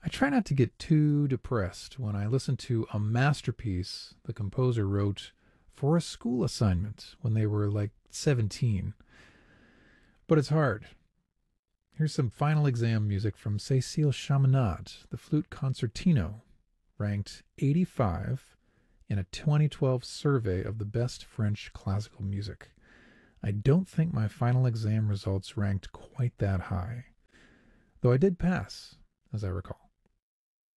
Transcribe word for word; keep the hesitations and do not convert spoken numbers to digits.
I try not to get too depressed when I listen to a masterpiece the composer wrote for a school assignment when they were like seventeen. But it's hard. Here's some final exam music from Cécile Chaminade, the flute concertino, ranked eighty-five in a twenty twelve survey of the best French classical music. I don't think my final exam results ranked quite that high, though I did pass, as I recall.